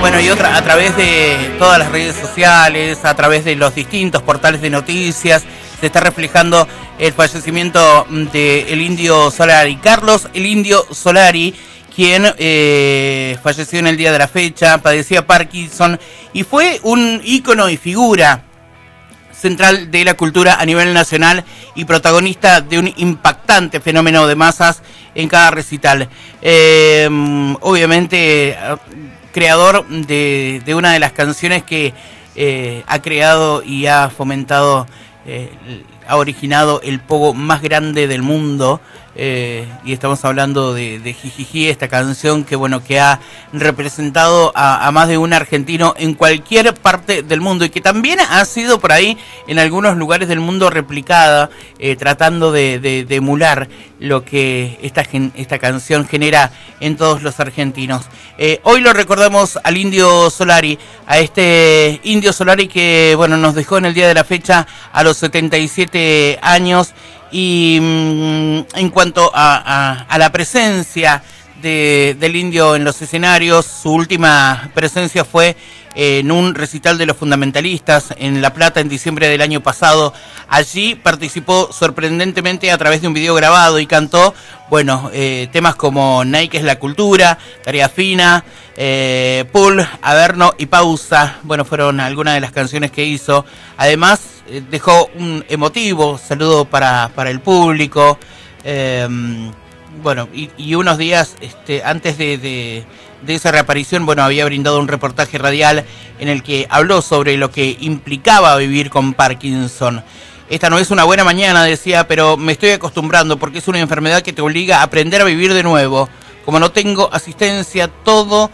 Bueno, y otra, a través de todas las redes sociales, a través de los distintos portales de noticias, se está reflejando el fallecimiento del Indio Solari. Carlos el Indio Solari, quien falleció en el día de la fecha, padecía Parkinson y fue un ícono y figura central de la cultura a nivel nacional y protagonista de un impactante fenómeno de masas en cada recital. Obviamente, creador de una de las canciones que ha creado y ha fomentado, ha originado el pogo más grande del mundo, y estamos hablando de Jijiji, esta canción que bueno, que ha representado a más de un argentino en cualquier parte del mundo y que también ha sido por ahí en algunos lugares del mundo replicada, tratando de emular lo que esta canción genera en todos los argentinos. Hoy lo recordamos al Indio Solari, a este Indio Solari que bueno, nos dejó en el día de la fecha a los 77 años. Y en cuanto a la presencia del Indio en los escenarios, su última presencia fue en un recital de los Fundamentalistas en La Plata en diciembre del año pasado. Allí participó sorprendentemente a través de un video grabado y cantó, bueno, temas como Nike es la cultura, Tarea Fina, Pool, Averno y Pausa. Bueno, fueron algunas de las canciones que hizo. Además, dejó un emotivo saludo para el público. Bueno, y unos días antes de esa reaparición, bueno, había brindado un reportaje radial en el que habló sobre lo que implicaba vivir con Parkinson. Esta no es una buena mañana, decía, pero me estoy acostumbrando porque es una enfermedad que te obliga a aprender a vivir de nuevo. Como no tengo asistencia, todo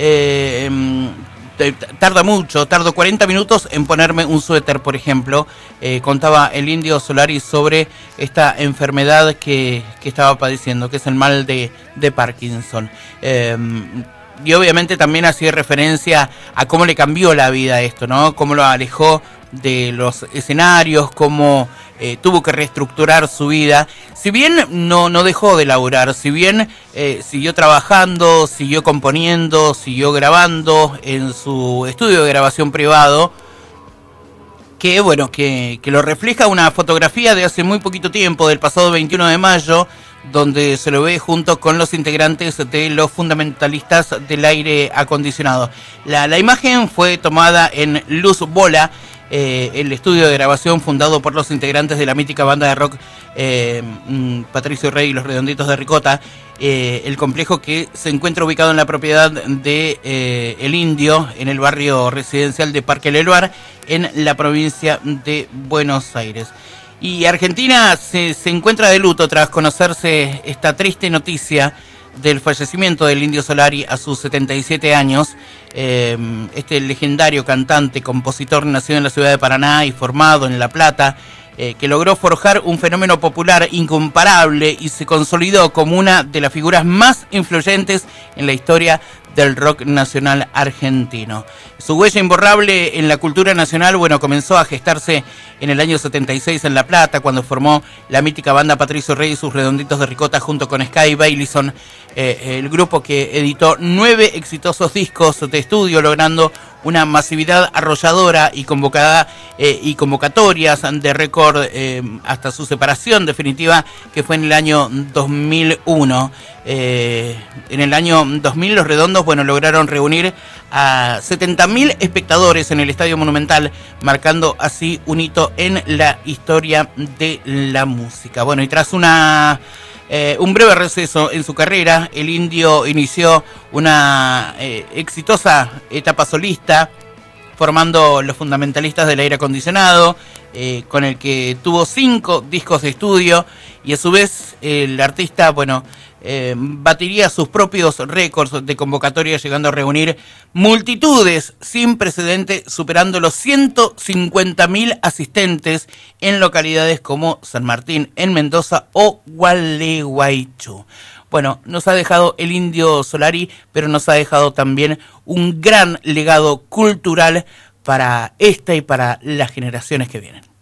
tarda mucho, tardo 40 minutos en ponerme un suéter, por ejemplo. Contaba el Indio Solari sobre esta enfermedad que estaba padeciendo, que es el mal de Parkinson. Y obviamente también hacía referencia a cómo le cambió la vida esto, ¿no? Cómo lo alejó de los escenarios, cómo tuvo que reestructurar su vida. Si bien no dejó de laburar, si bien siguió trabajando, siguió componiendo, siguió grabando en su estudio de grabación privado, que bueno, que lo refleja una fotografía de hace muy poquito tiempo, del pasado 21 de mayo, donde se lo ve junto con los integrantes de los Fundamentalistas del Aire Acondicionado. La imagen fue tomada en Luz Bola, el estudio de grabación fundado por los integrantes de la mítica banda de rock Patricio Rey y los Redonditos de Ricota, el complejo que se encuentra ubicado en la propiedad de El Indio, en el barrio residencial de Parque Leluar, en la provincia de Buenos Aires. Y Argentina se encuentra de luto tras conocerse esta triste noticia del fallecimiento del Indio Solari a sus 77 años. Este legendario cantante, compositor, nacido en la ciudad de Paraná y formado en La Plata, que logró forjar un fenómeno popular incomparable y se consolidó como una de las figuras más influyentes en la historia del rock nacional argentino. Su huella imborrable en la cultura nacional, bueno, comenzó a gestarse en el año 76 en La Plata, cuando formó la mítica banda Patricio Rey y sus Redonditos de Ricota junto con Sky Bailison, el grupo que editó 9 exitosos discos de estudio, logrando una masividad arrolladora y convocatorias de récord hasta su separación definitiva, que fue en el año 2001. En el año 2000 los Redondos, bueno, lograron reunir a 70.000 espectadores en el Estadio Monumental, marcando así un hito en la historia de la música. Bueno, y tras un breve receso en su carrera, el Indio inició una exitosa etapa solista, formando los Fundamentalistas del Aire Acondicionado, con el que tuvo 5 discos de estudio, y a su vez el artista, bueno, batiría sus propios récords de convocatoria, llegando a reunir multitudes sin precedente, superando los 150.000 asistentes en localidades como San Martín, en Mendoza o Gualeguaychú. Bueno, nos ha dejado el Indio Solari, pero nos ha dejado también un gran legado cultural para esta y para las generaciones que vienen.